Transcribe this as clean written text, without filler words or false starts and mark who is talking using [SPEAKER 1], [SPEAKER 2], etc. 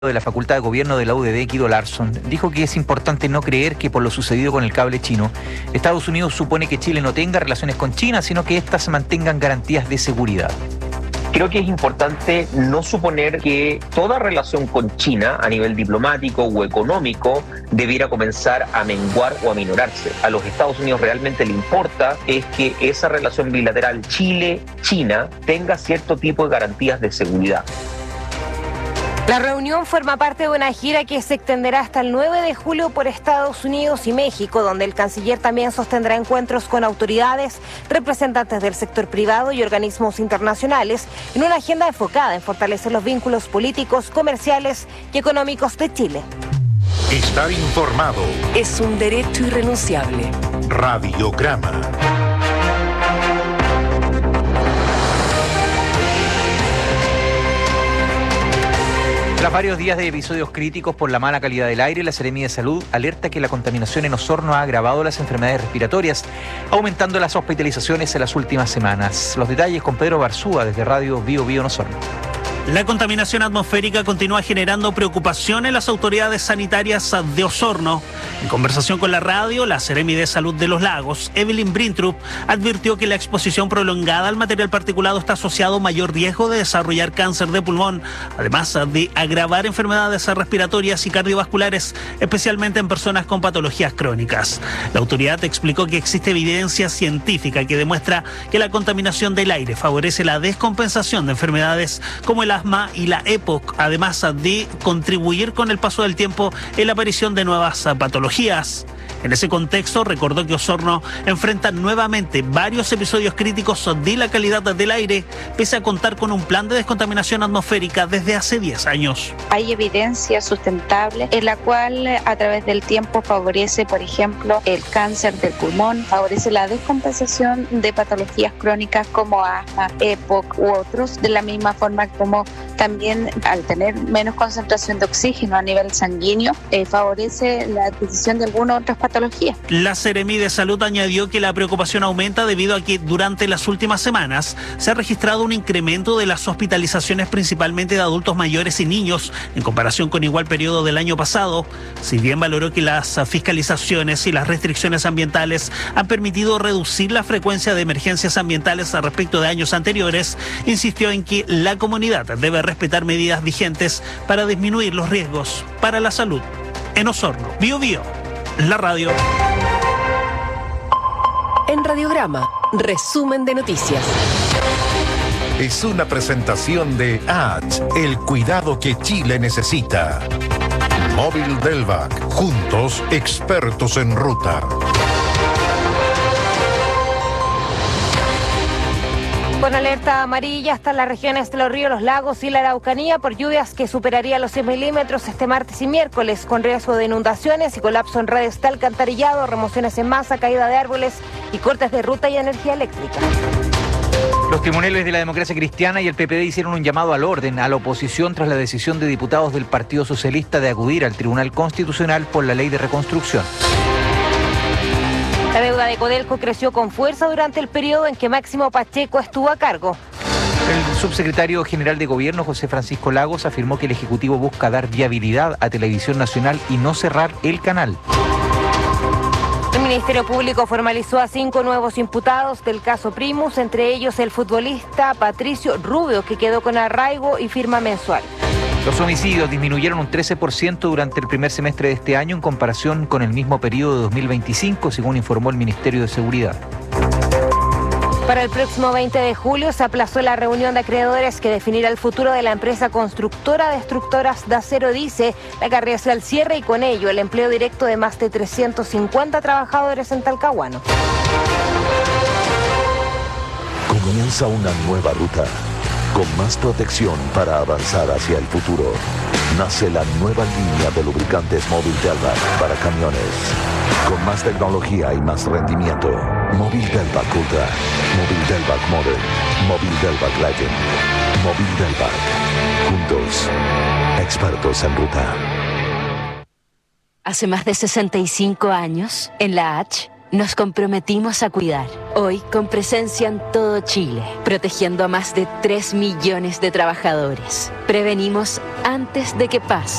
[SPEAKER 1] de la Facultad de Gobierno de la UDD, Guido Larsson, dijo que es importante no creer que por lo sucedido con el cable chino, Estados Unidos supone que Chile no tenga relaciones con China, sino que éstas mantengan garantías de seguridad.
[SPEAKER 2] Creo que es importante no suponer que toda relación con China a nivel diplomático o económico debiera comenzar a menguar o a minorarse. A los Estados Unidos realmente le importa es que esa relación bilateral Chile-China tenga cierto tipo de garantías de seguridad.
[SPEAKER 3] La reunión forma parte de una gira que se extenderá hasta el 9 de julio por Estados Unidos y México, donde el canciller también sostendrá encuentros con autoridades, representantes del sector privado y organismos internacionales, en una agenda enfocada en fortalecer los vínculos políticos, comerciales y económicos de Chile.
[SPEAKER 4] Estar informado
[SPEAKER 5] es un derecho irrenunciable.
[SPEAKER 4] Radiograma.
[SPEAKER 1] Tras varios días de episodios críticos por la mala calidad del aire, la Seremi de Salud alerta que la contaminación en Osorno ha agravado las enfermedades respiratorias, aumentando las hospitalizaciones en las últimas semanas. Los detalles con Pedro Barzúa desde Radio Bio Bio en Osorno.
[SPEAKER 6] La contaminación atmosférica continúa generando preocupación en las autoridades sanitarias de Osorno. En conversación con la radio, la Seremi de Salud de los Lagos, Evelyn Brintrup, advirtió que la exposición prolongada al material particulado está asociado a mayor riesgo de desarrollar cáncer de pulmón, además de agravar enfermedades respiratorias y cardiovasculares, especialmente en personas con patologías crónicas. La autoridad explicó que existe evidencia científica que demuestra que la contaminación del aire favorece la descompensación de enfermedades como el asma y la EPOC, además de contribuir con el paso del tiempo en la aparición de nuevas patologías. En ese contexto, recordó que Osorno enfrenta nuevamente varios episodios críticos de la calidad del aire, pese a contar con un plan de descontaminación atmosférica desde hace 10 años.
[SPEAKER 7] Hay evidencia sustentable en la cual a través del tiempo favorece, por ejemplo, el cáncer del pulmón, favorece la descompensación de patologías crónicas como asma, EPOC u otros, de la misma forma como también al tener menos concentración de oxígeno a nivel sanguíneo, favorece la adquisición de algunas otras patologías.
[SPEAKER 6] La Seremi de Salud añadió que la preocupación aumenta debido a que durante las últimas semanas se ha registrado un incremento de las hospitalizaciones principalmente de adultos mayores y niños en comparación con igual periodo del año pasado. Si bien valoró que las fiscalizaciones y las restricciones ambientales han permitido reducir la frecuencia de emergencias ambientales respecto de años anteriores, insistió en que la comunidad debe respetar medidas vigentes para disminuir los riesgos para la salud. En Osorno, Bio Bio, la radio.
[SPEAKER 5] En Radiograma, resumen de noticias.
[SPEAKER 4] Es una presentación de ATS, el cuidado que Chile necesita. Móvil Delvac, juntos expertos en ruta.
[SPEAKER 3] Con alerta amarilla están las regiones de los ríos, los lagos y la Araucanía por lluvias que superarían los 100 milímetros este martes y miércoles, con riesgo de inundaciones y colapso en redes de alcantarillado, remociones en masa, caída de árboles y cortes de ruta y energía eléctrica.
[SPEAKER 1] Los tribunales de la democracia cristiana y el PPD hicieron un llamado al orden a la oposición tras la decisión de diputados del Partido Socialista de acudir al Tribunal Constitucional por la ley de reconstrucción.
[SPEAKER 3] La deuda de Codelco creció con fuerza durante el periodo en que Máximo Pacheco estuvo a cargo.
[SPEAKER 1] El subsecretario general de Gobierno, José Francisco Lagos, afirmó que el Ejecutivo busca dar viabilidad a Televisión Nacional y no cerrar el canal.
[SPEAKER 3] El Ministerio Público formalizó a 5 nuevos imputados del caso Primus, entre ellos el futbolista Patricio Rubio, que quedó con arraigo y firma mensual.
[SPEAKER 1] Los homicidios disminuyeron un 13% durante el primer semestre de este año en comparación con el mismo periodo de 2025, según informó el Ministerio de Seguridad.
[SPEAKER 3] Para el próximo 20 de julio se aplazó la reunión de acreedores que definirá el futuro de la empresa constructora de estructuras de acero DICE, la que arriesga el cierre y con ello el empleo directo de más de 350 trabajadores en Talcahuano.
[SPEAKER 8] Comienza una nueva ruta, con más protección para avanzar hacia el futuro. Nace la nueva línea de lubricantes Móvil Delvac para camiones. Con más tecnología y más rendimiento. Móvil Delvac Ultra, Móvil Delvac Modern, Móvil Delvac Legend, Móvil Delvac. Juntos, expertos en ruta.
[SPEAKER 5] Hace más de 65 años, en la H,
[SPEAKER 9] nos comprometimos a cuidar. Hoy con presencia en todo Chile, protegiendo a más de 3 millones de trabajadores. Prevenimos antes de que pase.